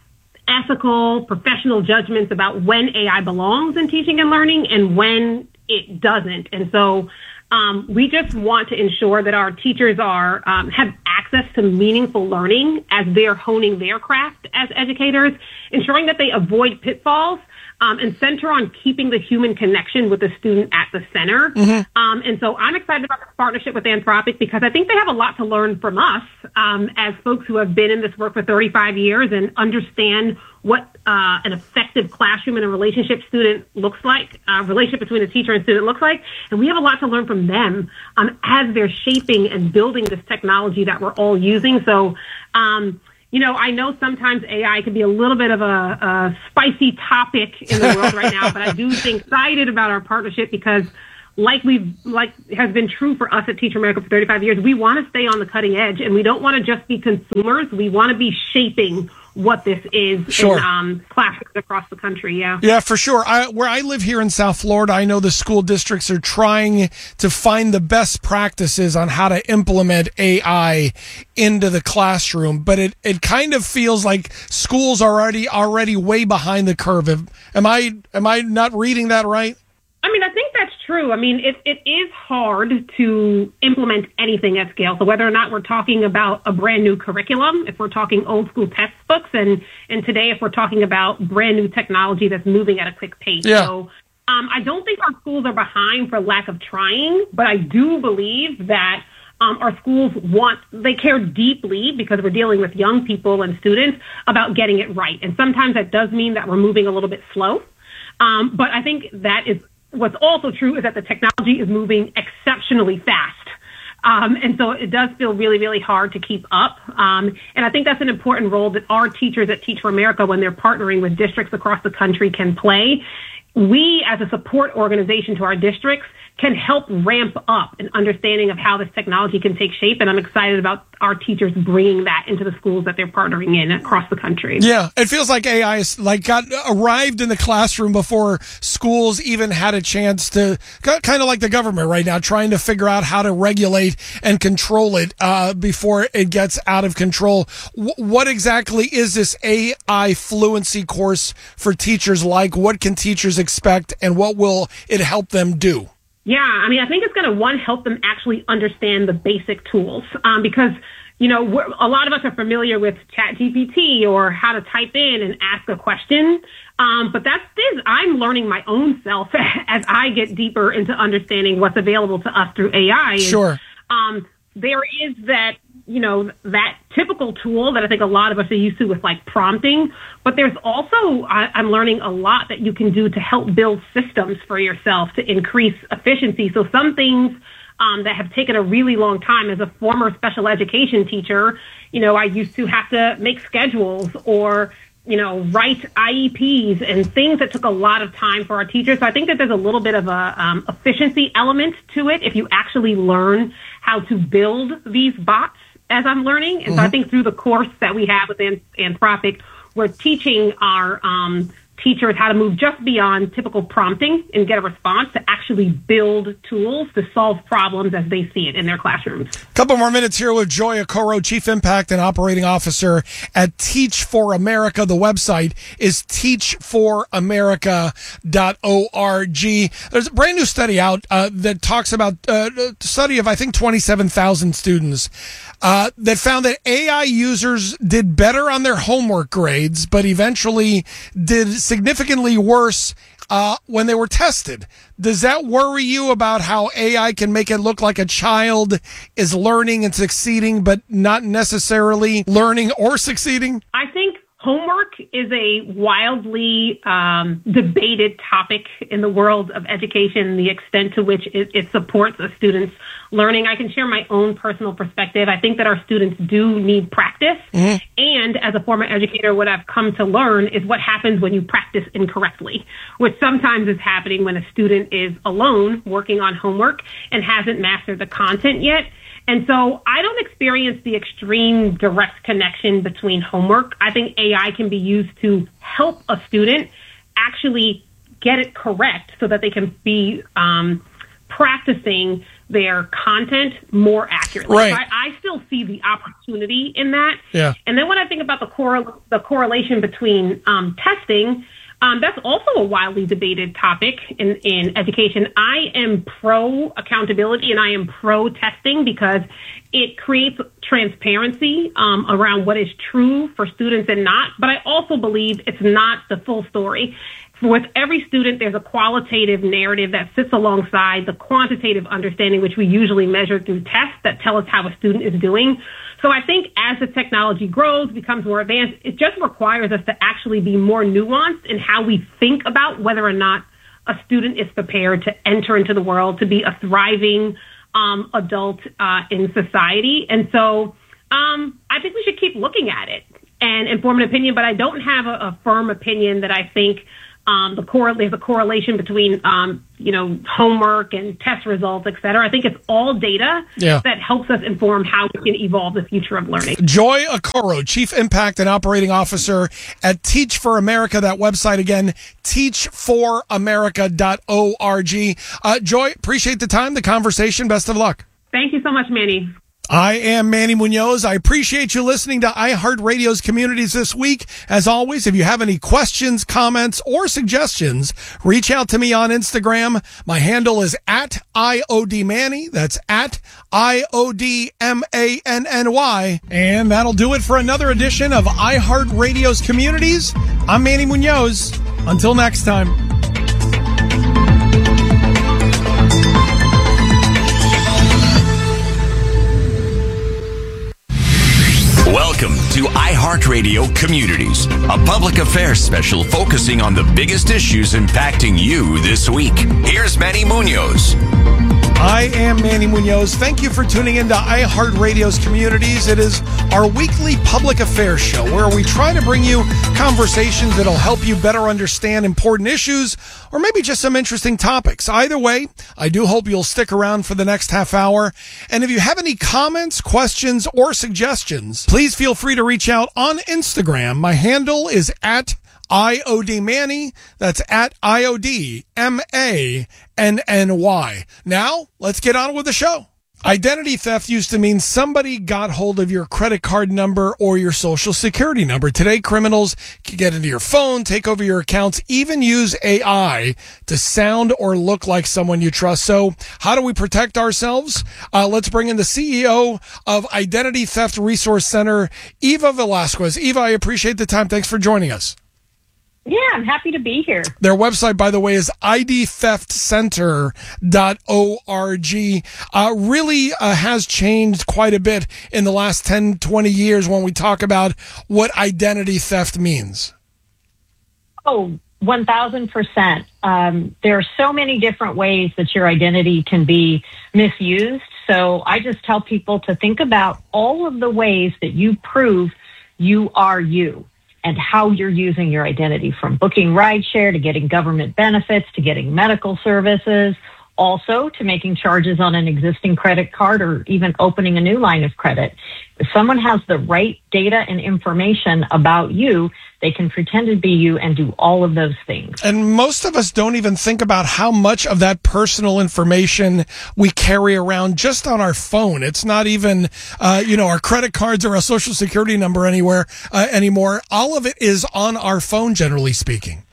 S5: ethical, professional judgments about when A I belongs in teaching and learning and when it doesn't. And so um, we just want to ensure that our teachers are um, have access to meaningful learning as they're honing their craft as educators, ensuring that they avoid pitfalls um, and center on keeping the human connection with the student at the center. Mm-hmm. Um, and so I'm excited about this partnership with Anthropic because I think they have a lot to learn from us um, as folks who have been in this work for thirty-five years and understand what uh, an effective classroom and a relationship student looks like, a uh, relationship between a teacher and student looks like. And we have a lot to learn from them um, as they're shaping and building this technology that we're all using. So, um, you know, I know sometimes A I can be a little bit of a, a spicy topic in the world right now, but I do think excited about our partnership because like we've, like has been true for us at Teach for America for thirty-five years, we want to stay on the cutting edge and we don't want to just be consumers. We want to be shaping what this is
S4: sure.
S5: in um, classrooms across the country. Yeah.
S4: Yeah, for sure. I, where I live here in South Florida, I know the school districts are trying to find the best practices on how to implement A I into the classroom, but it, it kind of feels like schools are already already way behind the curve. Am I am I not reading that right?
S5: I mean, I think that's true. I mean, it, it is hard to implement anything at scale. So whether or not we're talking about a brand new curriculum, if we're talking old school textbooks, and, and today if we're talking about brand new technology that's moving at a quick pace.
S4: Yeah.
S5: So um, I don't think our schools are behind for lack of trying, but I do believe that um, our schools want, they care deeply because we're dealing with young people and students about getting it right. And sometimes that does mean that we're moving a little bit slow. Um, but I think that is, what's also true is that the technology is moving exceptionally fast. Um, and so it does feel really, really hard to keep up. Um, and I think that's an important role that our teachers at Teach for America, when they're partnering with districts across the country, can play. We, as a support organization to our districts, can help ramp up an understanding of how this technology can take shape. And I'm excited about our teachers bringing that into the schools that they're partnering in across the country.
S4: Yeah, it feels like A I is like got arrived in the classroom before schools even had a chance to, kind of like the government right now, trying to figure out how to regulate and control it uh, before it gets out of control. W- what exactly is this A I fluency course for teachers like? What can teachers expect and what will it help them do?
S5: Yeah, I mean, I think it's going to, one, help them actually understand the basic tools um, because, you know, we're, a lot of us are familiar with ChatGPT or how to type in and ask a question. Um, but that's this, I'm learning my own self as I get deeper into understanding what's available to us through A I.
S4: Sure.
S5: And, um, there is that, you know, that typical tool that I think a lot of us are used to with like prompting, but there's also, I, I'm learning a lot that you can do to help build systems for yourself to increase efficiency. So some things um, that have taken a really long time as a former special education teacher, you know, I used to have to make schedules or, you know, write I E Ps and things that took a lot of time for our teachers. So I think that there's a little bit of a um, efficiency element to it if you actually learn how to build these bots as I'm learning. And mm-hmm. so I think through the course that we have with Anthropic, we're teaching our um, teachers how to move just beyond typical prompting and get a response to actually build tools to solve problems as they see it in their classrooms.
S4: Couple more minutes here with Joy Okoro, Chief Impact and Operating Officer at Teach for America. The website is teach for america dot org. There's a brand new study out uh, that talks about uh, a study of, I think, twenty-seven thousand students uh, that found that A I users did better on their homework grades, but eventually did significantly worse uh, when they were tested. Does that worry you about how A I can make it look like a child is learning and succeeding, but not necessarily learning or succeeding?
S5: I think homework is a wildly um, debated topic in the world of education, the extent to which it, it supports a student's learning. I can share my own personal perspective. I think that our students do need practice. Mm-hmm. And as a former educator, what I've come to learn is what happens when you practice incorrectly, which sometimes is happening when a student is alone working on homework and hasn't mastered the content yet. And so I don't experience the extreme direct connection between homework. I think A I can be used to help a student actually get it correct so that they can be um, practicing their content more accurately.
S4: Right.
S5: So I, I still see the opportunity in that.
S4: Yeah.
S5: And then when I think about the, correl- the correlation between um, testing, Um, that's also a widely debated topic in, in education. I am pro accountability and I am pro testing because it creates transparency um, around what is true for students and not. But I also believe it's not the full story. With every student, there's a qualitative narrative that sits alongside the quantitative understanding, which we usually measure through tests that tell us how a student is doing. So I think as the technology grows, becomes more advanced, it just requires us to actually be more nuanced in how we think about whether or not a student is prepared to enter into the world, to be a thriving um, adult uh, in society. And so um, I think we should keep looking at it. inform an opinion, but I don't have a, a firm opinion that I think um, the cor- there's a correlation between, um, you know, homework and test results, et cetera. I think it's all data
S4: yeah.
S5: that helps us inform how we can evolve the future of learning.
S4: Joy Okoro, Chief Impact and Operating Officer at Teach for America. That website again, teach for america dot org. Uh, Joy, appreciate the time, the conversation. Best of luck.
S5: Thank you so much, Manny.
S4: I am Manny Munoz. I appreciate you listening to iHeartRadio's Communities this week. As always, if you have any questions, comments, or suggestions, reach out to me on Instagram. My handle is at I O D Manny. That's at I O D M A N N Y. And that'll do it for another edition of iHeartRadio's Communities. I'm Manny Munoz. Until next time.
S2: Welcome to iHeartRadio Communities, a public affairs special focusing on the biggest issues impacting you this week. Here's Manny Munoz.
S4: I am Manny Munoz. Thank you for tuning into iHeartRadio's Communities. It is our weekly public affairs show where we try to bring you conversations that'll help you better understand important issues or maybe just some interesting topics. Either way, I do hope you'll stick around for the next half hour. And if you have any comments, questions, or suggestions, please feel free to reach out on Instagram. My handle is at I O D Manny. That's at I O D M A N N Y. Now, let's get on with the show. Identity theft used to mean somebody got hold of your credit card number or your social security number. Today, criminals can get into your phone, take over your accounts, even use A I to sound or look like someone you trust. So how do we protect ourselves? Uh, let's bring in the C E O of Identity Theft Resource Center, Eva Velasquez. Eva, I appreciate the time. Thanks for joining us.
S3: Yeah, I'm happy to be here.
S4: Their website, by the way, is I D theft center dot org. Uh, really uh, has changed quite a bit in the last ten, twenty years when we talk about what identity theft means.
S3: Oh, one thousand percent. Um, there are so many different ways that your identity can be misused. So I just tell people to think about all of the ways that you prove you are you, and how you're using your identity, from booking rideshare to getting government benefits to getting medical services, also to making charges on an existing credit card or even opening a new line of credit. If someone has the right data and information about you, they can pretend to be you and do all of those things.
S4: And most of us don't even think about how much of that personal information we carry around just on our phone. It's not even, uh, you know, our credit cards or our social security number anywhere uh, anymore. All of it is on our phone, generally speaking.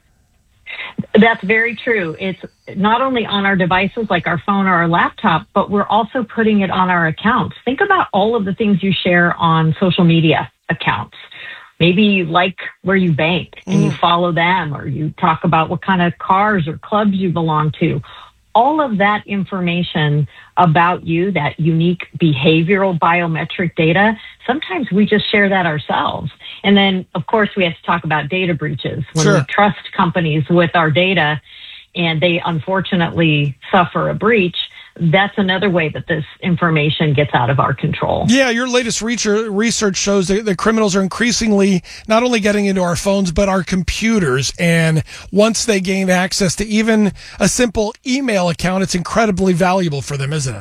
S3: That's very true. It's not only on our devices like our phone or our laptop, but we're also putting it on our accounts. Think about all of the things you share on social media accounts. Maybe you like where you bank and mm. you follow them, or you talk about what kind of cars or clubs you belong to. All of that information about you, that unique behavioral biometric data, sometimes we just share that ourselves. And then, of course, we have to talk about data breaches. When
S4: Sure.
S3: we trust companies with our data and they unfortunately suffer a breach, that's another way that this information gets out of our control.
S4: Yeah, your latest research shows that the criminals are increasingly not only getting into our phones, but our computers. And once they gain access to even a simple email account, it's incredibly valuable for them, isn't it?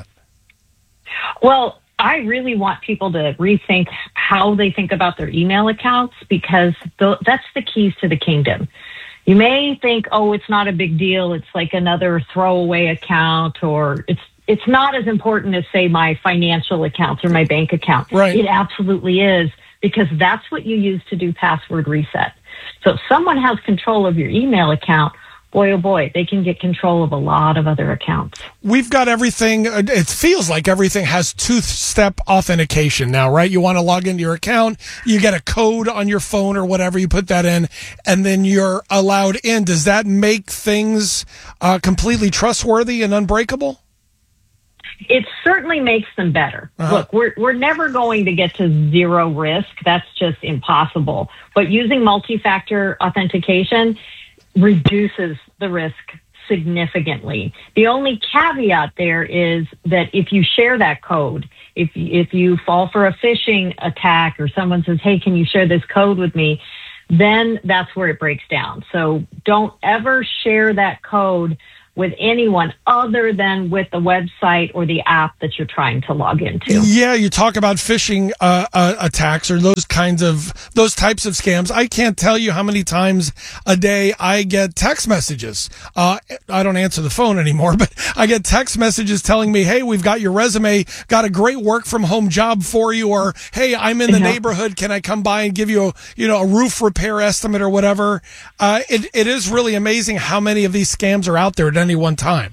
S3: Well, I really want people to rethink how they think about their email accounts, because th- that's the keys to the kingdom. You may think, oh, it's not a big deal. It's like another throwaway account, or it's it's not as important as, say, my financial accounts or my bank account.
S4: Right.
S3: It absolutely is, because that's what you use to do password reset. So if someone has control of your email account, boy, oh boy, they can get control of a lot of other accounts.
S4: We've got everything. It feels like everything has two-step authentication now, right? You want to log into your account, you get a code on your phone or whatever, you put that in, and then you're allowed in. Does that make things uh, completely trustworthy and unbreakable?
S3: It certainly makes them better.
S4: Uh-huh.
S3: Look, we're we're never going to get to zero risk. That's just impossible. But using multi-factor authentication reduces the risk significantly. The only caveat there is that if you share that code, if if you fall for a phishing attack or someone says, hey, can you share this code with me, then that's where it breaks down. So don't ever share that code with anyone other than with the website or the app that you're trying to log into.
S4: Yeah, you talk about phishing uh, uh, attacks or those kinds of, those types of scams. I can't tell you how many times a day I get text messages. Uh, I don't answer the phone anymore, but I get text messages telling me, hey, we've got your resume, got a great work from home job for you, or hey, I'm in the
S3: Yeah.
S4: neighborhood, can I come by and give you a, you know, a roof repair estimate or whatever. Uh, it, it is really amazing how many of these scams are out there at any one time.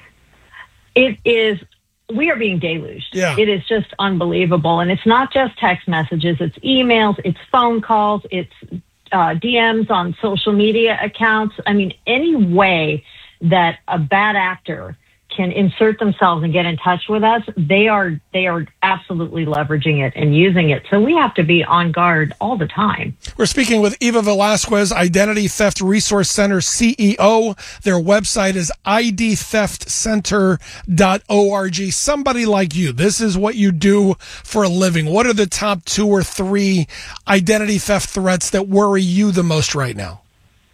S3: It is, we are being deluged.
S4: Yeah.
S3: It is just unbelievable. And it's not just text messages, it's emails, it's phone calls, it's uh, D Ms on social media accounts. I mean, any way that a bad actor can insert themselves and get in touch with us, they are they are absolutely leveraging it and using it. So we have to be on guard all the time.
S4: We're speaking with Eva Velasquez, Identity Theft Resource Center C E O. Their website is I D theft center dot org. Somebody like you, this is what you do for a living. What are the top two or three identity theft threats that worry you the most right now?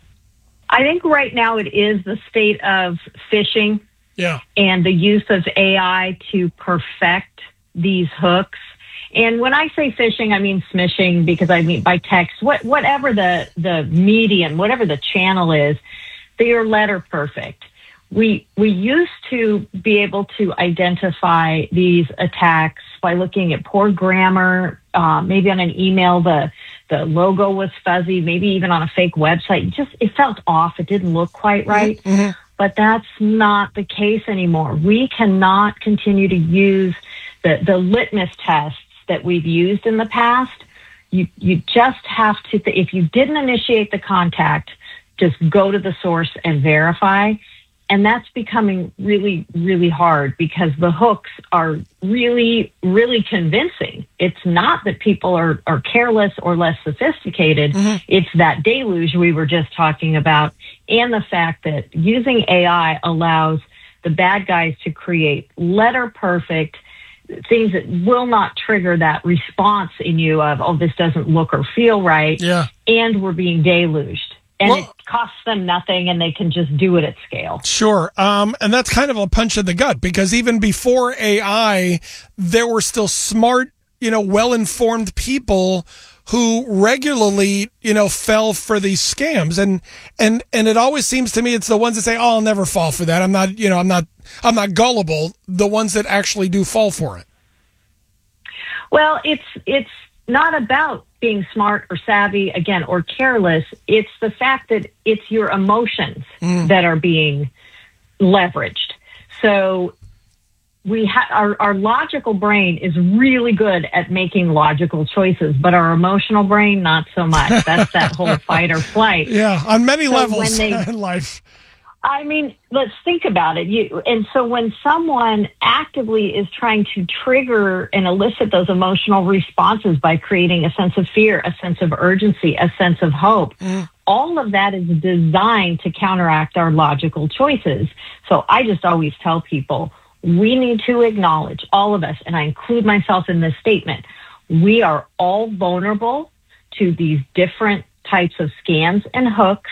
S3: I think right now it is the state of phishing.
S4: Yeah.
S3: And the use of A I to perfect these hooks. And when I say phishing, I mean smishing, because I mean by text, what, whatever the, the medium, whatever the channel is, they are letter perfect. We, we used to be able to identify these attacks by looking at poor grammar, uh, maybe on an email, the, the logo was fuzzy, maybe even on a fake website. It just, it felt off. It didn't look quite right.
S4: Mm-hmm.
S3: But that's not the case anymore. We cannot continue to use the, the litmus tests that we've used in the past. You you just have to, th- if you didn't initiate the contact, just go to the source and verify. And that's becoming really, really hard because the hooks are really, really convincing. It's not that people are, are careless or less sophisticated. Mm-hmm. It's that deluge we were just talking about, and the fact that using A I allows the bad guys to create letter perfect things that will not trigger that response in you of, oh, this doesn't look or feel right.
S4: Yeah.
S3: And we're being deluged. And
S4: well,
S3: it costs them nothing, and they can just do it at scale.
S4: Sure. Um, and that's kind of a punch in the gut, because even before A I, there were still smart, you know, well-informed people who regularly, you know, fell for these scams. And, and, and it always seems to me it's the ones that say, oh, I'll never fall for that. I'm not, you know, I'm not, I'm not gullible. The ones that actually do fall for it.
S3: Well, it's, it's not about being smart or savvy, again, or careless. It's the fact that it's your emotions mm. that are being leveraged. So we ha- our, our logical brain is really good at making logical choices, but our emotional brain, not so much. That's that whole fight or flight.
S4: Yeah, on many
S3: so
S4: levels
S3: they,
S4: in life.
S3: I mean, let's think about it. You, and so when someone actively is trying to trigger and elicit those emotional responses by creating a sense of fear, a sense of urgency, a sense of hope, mm. all of that is designed to counteract our logical choices. So I just always tell people, we need to acknowledge, all of us, and I include myself in this statement, we are all vulnerable to these different types of scams and hooks.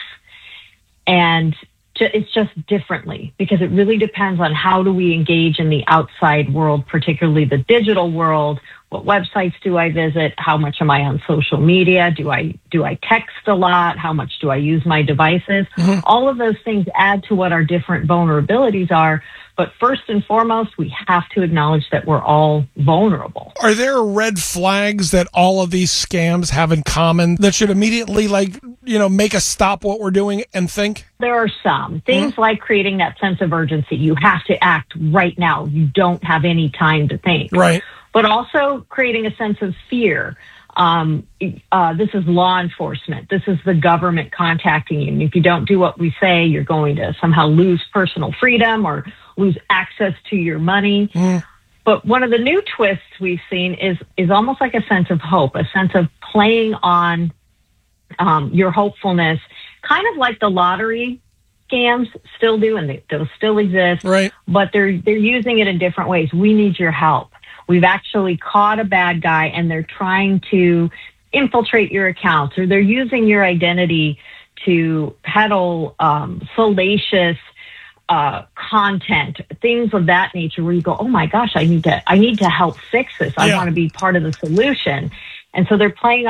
S3: And it's just differently, because it really depends on how do we engage in the outside world, particularly the digital world. What websites do I visit? How much am I on social media? Do I do I text a lot? How much do I use my devices? Mm-hmm. All of those things add to what our different vulnerabilities are. But first and foremost, we have to acknowledge that we're all vulnerable.
S4: Are there red flags that all of these scams have in common that should immediately, like, you know, make us stop what we're doing and think?
S3: There are some things mm-hmm. like creating that sense of urgency. You have to act right now. You don't have any time to think.
S4: Right.
S3: But also creating a sense of fear. Um, uh, this is law enforcement. This is the government contacting you. And if you don't do what we say, you're going to somehow lose personal freedom or lose access to your money. Mm. But one of the new twists we've seen is, is almost like a sense of hope, a sense of playing on um, your hopefulness, kind of like the lottery. scams still do, and they, they'll still exist.
S4: Right.
S3: But they're they're using it in different ways. We need your help. We've actually caught a bad guy, and they're trying to infiltrate your accounts, or they're using your identity to peddle um, salacious uh, content, things of that nature, where you go, oh my gosh, I need to I need to help fix this. I
S4: Yeah.
S3: want to be part of the solution. And so they're playing